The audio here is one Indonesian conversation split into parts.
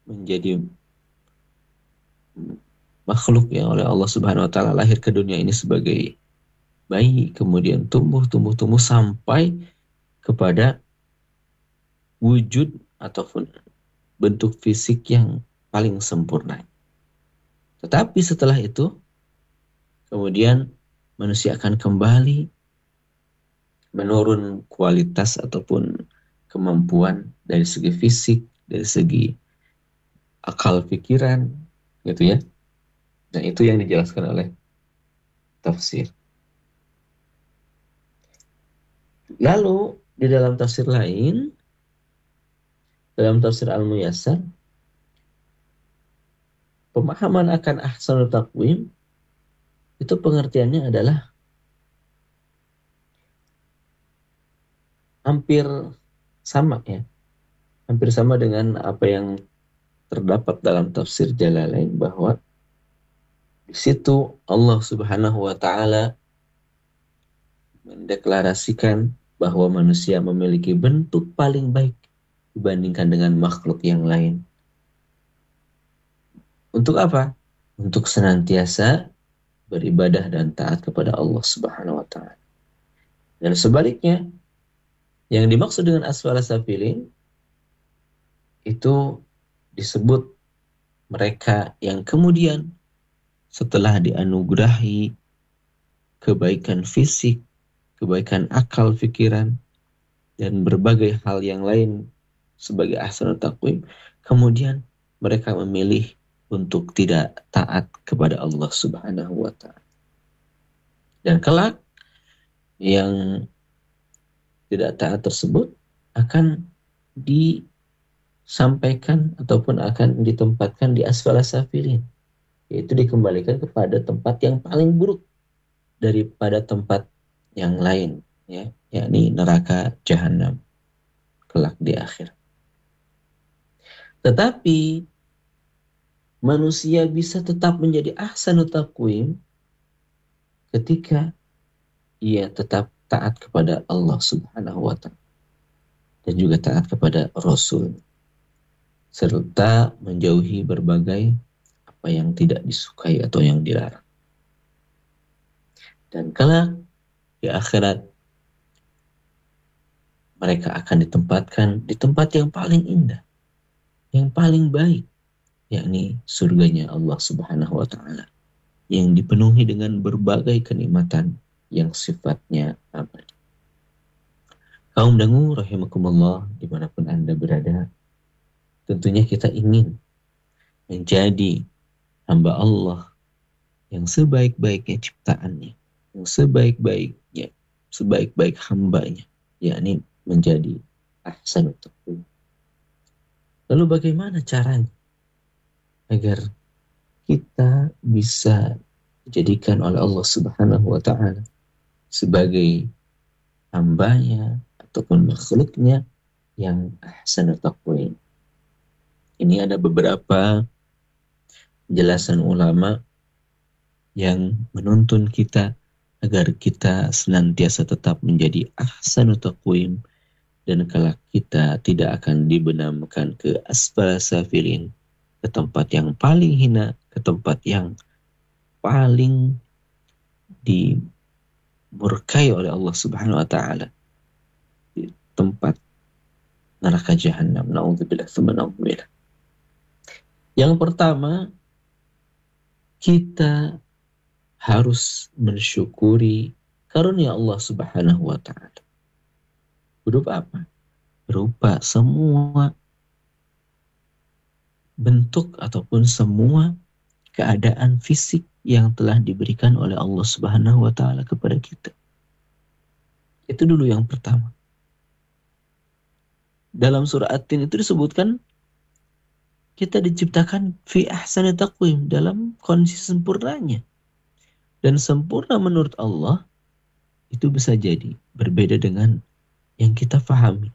menjadi makhluk yang oleh Allah Subhanahu wa taala lahir ke dunia ini sebagai bayi, kemudian tumbuh sampai kepada wujud ataupun bentuk fisik yang paling sempurna. Tetapi setelah itu, kemudian manusia akan kembali menurun kualitas ataupun kemampuan dari segi fisik, dari segi akal pikiran, gitu ya. Dan itu yang dijelaskan oleh tafsir. Lalu di dalam tafsir lain, dalam tafsir Al-Muyassar, pemahaman akan ahsanul taqwim itu pengertiannya adalah hampir sama ya. Hampir sama dengan apa yang terdapat dalam tafsir Jalalain, bahwa di situ Allah Subhanahu wa taala mendeklarasikan bahwa manusia memiliki bentuk paling baik dibandingkan dengan makhluk yang lain. Untuk apa? Untuk senantiasa beribadah dan taat kepada Allah Subhanahu wa taala. Dan sebaliknya, yang dimaksud dengan asfala safilin itu disebut mereka yang kemudian setelah dianugerahi kebaikan fisik, kebaikan akal pikiran, dan berbagai hal yang lain sebagai ahsanul taqwim, kemudian mereka memilih untuk tidak taat kepada Allah Subhanahu wa taala. Dan kelak yang tidak taat tersebut akan disampaikan ataupun akan ditempatkan di asfala safilin, yaitu dikembalikan kepada tempat yang paling buruk daripada tempat yang lain, ya, yakni neraka jahanam kelak di akhir. Tetapi manusia bisa tetap menjadi ahsanut taqwim ketika ia tetap taat kepada Allah Subhanahu wa taala dan juga taat kepada Rasul, serta menjauhi berbagai apa yang tidak disukai atau yang dilarang. Dan kelak di akhirat mereka akan ditempatkan di tempat yang paling indah, yang paling baik, yakni surganya Allah Subhanahu wa taala, yang dipenuhi dengan berbagai kenikmatan yang sifatnya abadi. Kaum dangu rahimakumullah, dimanapun Anda berada, tentunya kita ingin menjadi hamba Allah yang sebaik-baiknya ciptaannya, yang sebaik-baik hambanya, yakni menjadi ahsanut taqwim. Lalu bagaimana caranya agar kita bisa dijadikan oleh Allah Subhanahu wa taala sebagai hambanya ataupun makhluknya yang ahsanut taqwim? Ini ada beberapa penjelasan ulama yang menuntun kita agar kita senantiasa tetap menjadi ahsanut taqwim, dan kelak kita tidak akan dibenamkan ke asfala safilin, ke tempat yang paling hina, ke tempat yang paling dimurkai oleh Allah Subhanahu wa taala, di tempat neraka jahanam. Na'udzubillah tsumma na'udzubillah. Yang pertama, kita harus mensyukuri karunia Allah Subhanahu wa taala. Berupa apa? Berupa semua bentuk ataupun semua keadaan fisik yang telah diberikan oleh Allah Subhanahu wa taala kepada kita. Itu dulu yang pertama. Dalam surah At-Tin itu disebutkan kita diciptakan fi ahsani taqwim, dalam kondisi sempurnanya. Dan sempurna menurut Allah itu bisa jadi berbeda dengan yang kita fahami.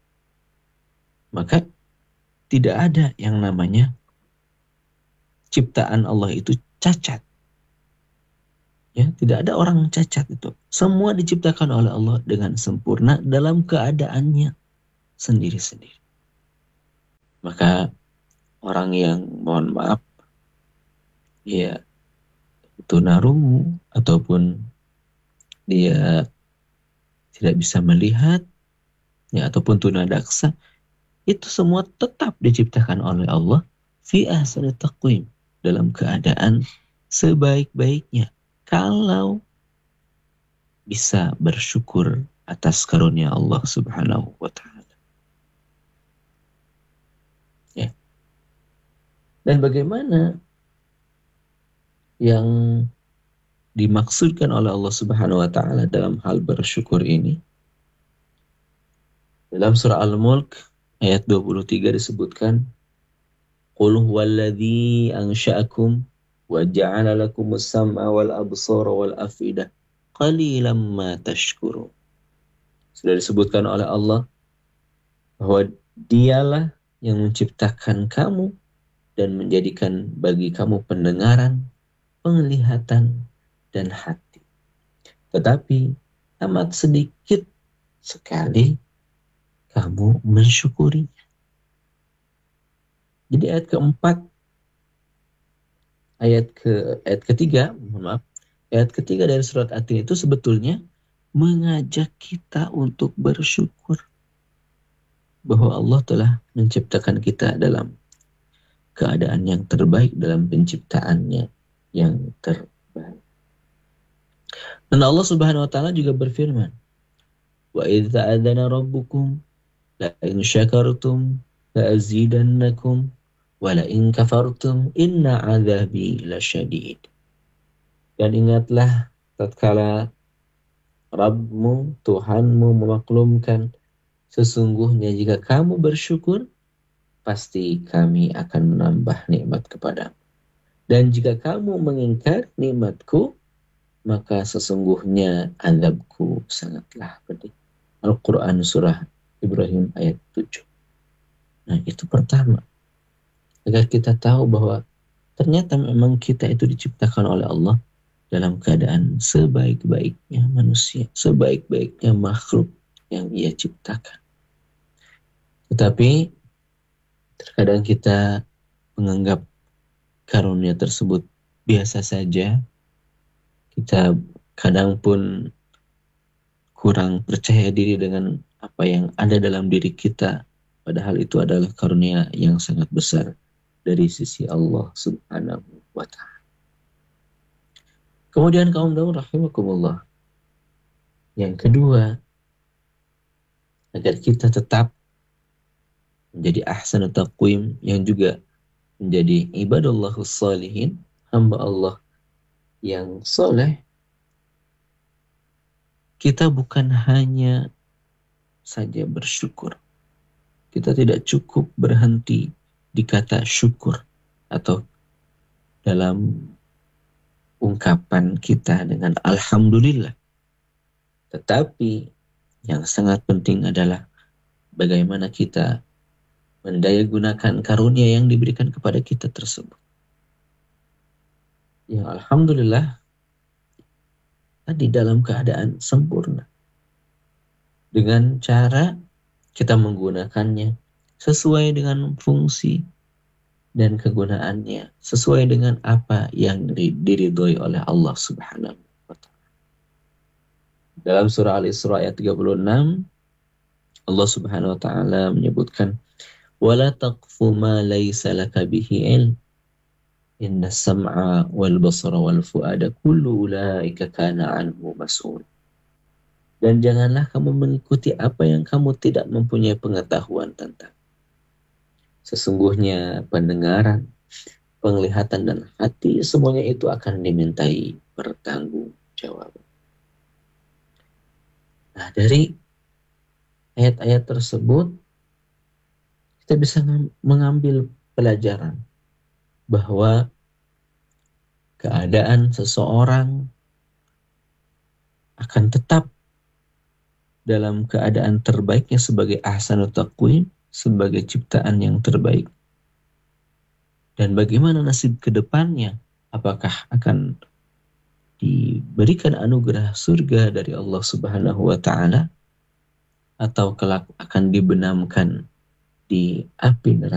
Maka tidak ada yang namanya ciptaan Allah itu cacat. Ya, tidak ada orang cacat itu. Semua diciptakan oleh Allah dengan sempurna dalam keadaannya sendiri-sendiri. Maka orang yang mohon maaf ya tunarungu ataupun dia tidak bisa melihat ya ataupun tunadaksa, itu semua tetap diciptakan oleh Allah fi ahsani taqwim, dalam keadaan sebaik-baiknya kalau bisa bersyukur atas karunia Allah Subhanahu wa taala. Ya. Dan bagaimana yang dimaksudkan oleh Allah Subhanahu wa taala dalam hal bersyukur ini? Dalam surah Al-Mulk ayat 23 disebutkan, Qul huwallazi ansha'akum wa ja'ala lakumus sam'a wal absara wal afidah qalilan ma tashkurun. Sudah disebutkan oleh Allah bahwa dialah yang menciptakan kamu dan menjadikan bagi kamu pendengaran, penglihatan, dan hati. Tetapi amat sedikit sekali kamu mensyukuri. Jadi ayat ketiga, ayat ketiga dari surat At-Tin itu sebetulnya mengajak kita untuk bersyukur bahwa Allah telah menciptakan kita dalam keadaan yang terbaik, dalam penciptaannya yang terbaik. Dan Allah Subhanahu wa taala juga berfirman, "Wa idz ta'adzana rabbukum la in syakartum la azidannakum wa la in kafartum inna 'adzabi lasyadid." Dan ingatlah tatkala Rabbmu, Tuhanmu memaklumkan, sesungguhnya jika kamu bersyukur, pasti kami akan menambah nikmat kepadamu. Dan jika kamu mengingkar nikmatku, maka sesungguhnya azabku sangatlah pedih. Al-Quran surah Ibrahim ayat 7. Nah, itu pertama. Agar kita tahu bahwa ternyata memang kita itu diciptakan oleh Allah dalam keadaan sebaik-baiknya manusia, sebaik-baiknya makhluk yang Ia ciptakan. Tetapi terkadang kita menganggap karunia tersebut biasa saja. Kita kadang pun kurang percaya diri dengan apa yang ada dalam diri kita, padahal itu adalah karunia yang sangat besar dari sisi Allah Subhanahu wa ta'ala. Kemudian kaum daun rahimakumullah, yang kedua, agar kita tetap menjadi ahsanut taqwim, yang juga menjadi ibadallahus salihin, hamba Allah yang soleh, kita bukan hanya saja bersyukur. Kita tidak cukup berhenti di kata syukur atau dalam ungkapan kita dengan alhamdulillah. Tetapi yang sangat penting adalah bagaimana kita mendayagunakan karunia yang diberikan kepada kita tersebut. Ya alhamdulillah di dalam keadaan sempurna. Dengan cara kita menggunakannya sesuai dengan fungsi dan kegunaannya, sesuai dengan apa yang diridhoi oleh Allah Subhanahu wa ta'ala. Dalam surah Al-Isra ayat 36, Allah Subhanahu wa ta'ala menyebutkan, "Wala taqfu ma laysa laka bihi ilm. Inna sam'a wal basara wal fuada kullu ulaika kana anhu mas'ul." Dan janganlah kamu mengikuti apa yang kamu tidak mempunyai pengetahuan tentang. Sesungguhnya pendengaran, penglihatan, dan hati semuanya itu akan dimintai pertanggungjawaban. Nah, dari ayat-ayat tersebut kita bisa mengambil pelajaran bahwa keadaan seseorang akan tetap dalam keadaan terbaiknya sebagai ahsanut taqwim, sebagai ciptaan yang terbaik. Dan bagaimana nasib ke depannya? Apakah akan diberikan anugerah surga dari Allah Subhanahu wa ta'ala, atau kelak akan dibenamkan di api neraka?